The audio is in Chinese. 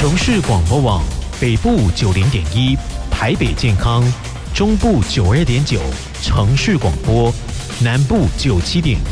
城市广播网北部90.1，台北健康，中部92.9，城市广播，南部97.1。